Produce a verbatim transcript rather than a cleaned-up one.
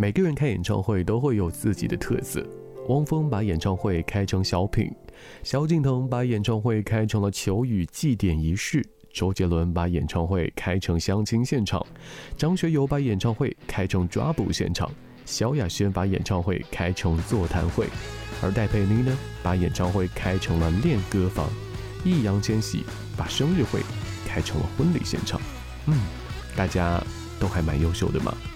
每个人开演唱会都会有自己的特色。汪峰把演唱会开成小品，萧敬腾把演唱会开成了求雨祭典仪式，周杰伦把演唱会开成相亲现场，张学友把演唱会开成抓捕现场，萧亚轩把演唱会开成座谈会，而戴佩妮呢，把演唱会开成了练歌房，易烊千玺把生日会开成了婚礼现场。嗯，大家都还蛮优秀的嘛。